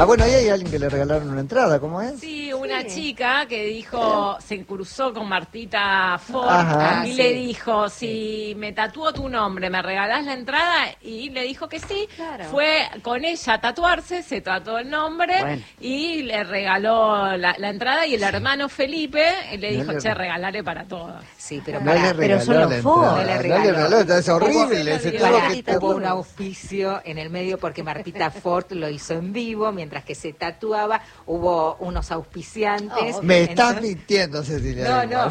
Ah, bueno, ahí hay alguien que le regalaron una entrada, ¿cómo es? Sí, una chica que dijo, se cruzó con Martita Ford. Ajá. Y le dijo, si me tatúo tu nombre, ¿me regalás la entrada? Y le dijo que sí. Claro. Fue con ella a tatuarse, se tatuó el nombre y le regaló la entrada. Y el hermano Felipe le dijo, che, regalaré para todos. Sí, pero No le regaló son los la Ford. entrada, no le regaló, es horrible. Hubo un auspicio en el medio porque Martita Ford lo hizo en vivo, mientras que se tatuaba, hubo unos auspiciantes. Me estás mintiendo, Cecilia. No,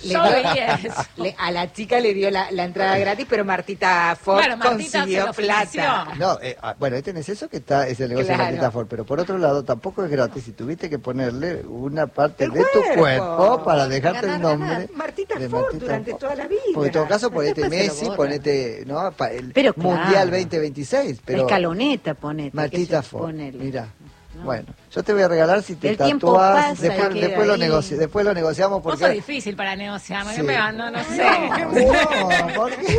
a la chica le dio la entrada gratis, pero Martita Ford consiguió plata. No, bueno, ahí tenés eso que es el negocio de Martita Ford, pero por otro lado tampoco es gratis y tuviste que ponerle una parte de tu cuerpo para dejarte el nombre Martita de Ford Martita durante Ford. toda la vida. Porque en todo caso ponete Messi, ponete el Mundial 2026, pero Escaloneta, ponete. Martita Ford, ponele. mira. Bueno, yo te voy a regalar si te El tiempo tatúas, pasa, después lo negociamos porque... Vos sos difícil para negociar, Sí. no sé. No, ¿por qué?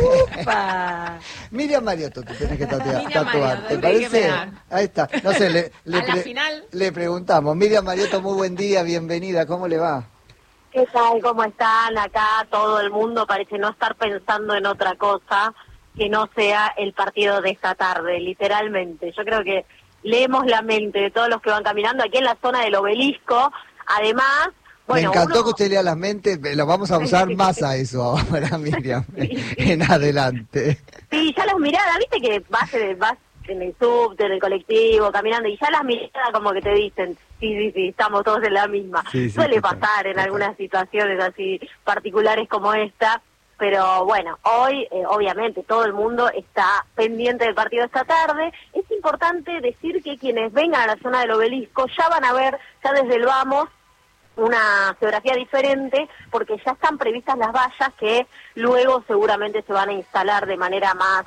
Miriam Mariotto, te tenés que tatuar, ¿te parece? Ahí está. No sé, le preguntamos. Miriam Mariotto, muy buen día, bienvenida, ¿cómo le va? ¿Qué tal? ¿Cómo están? Acá todo el mundo parece no estar pensando en otra cosa que no sea el partido de esta tarde, literalmente. Yo creo que leemos la mente de todos los que van caminando aquí en la zona del Obelisco. Además, bueno, me encantó que usted lea las mentes, lo vamos a usar más a eso ahora, Miriam, en adelante. Sí, ya las miradas, viste que vas en el subte, en el colectivo, caminando, y ya las miradas como que te dicen, sí, estamos todos en la misma. Suele pasar en algunas situaciones así particulares como esta. Pero bueno, hoy obviamente todo el mundo está pendiente del partido esta tarde. Es importante decir que quienes vengan a la zona del Obelisco ya van a ver, ya desde el vamos, una geografía diferente, porque ya están previstas las vallas que luego seguramente se van a instalar de manera más,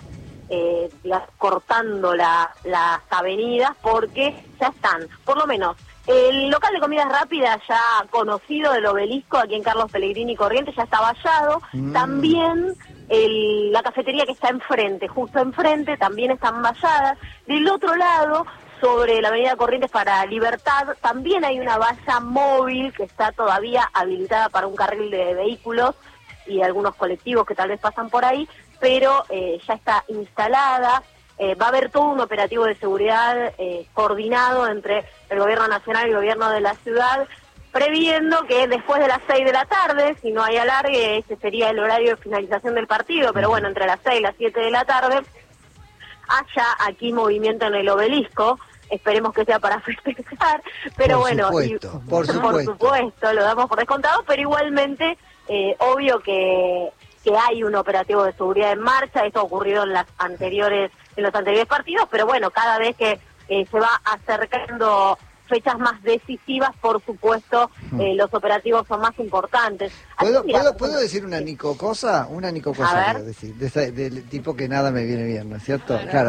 cortando las avenidas, porque ya están, por lo menos, el local de comidas rápidas ya conocido del Obelisco, aquí en Carlos Pellegrini Corrientes, ya está vallado. También la cafetería que está enfrente, justo enfrente, también están valladas. Del otro lado, sobre la avenida Corrientes para Libertad, también hay una valla móvil que está todavía habilitada para un carril de vehículos y algunos colectivos que tal vez pasan por ahí, pero ya está instalada. Va a haber todo un operativo de seguridad coordinado entre el gobierno nacional y el gobierno de la ciudad, previendo que después de las 6 de la tarde, si no hay alargue, ese sería el horario de finalización del partido, pero bueno, entre las 6 y las 7 de la tarde, haya aquí movimiento en el Obelisco. Esperemos que sea para festejar, pero por supuesto, lo damos por descontado, pero igualmente, obvio que hay un operativo de seguridad en marcha. Esto ha ocurrido en los anteriores partidos, pero bueno, cada vez que se va acercando fechas más decisivas, por supuesto, los operativos son más importantes. ¿Puedo decir una nicocosa? Una nicocosa, quiero decir, del tipo que nada me viene bien, ¿no es cierto? Claro.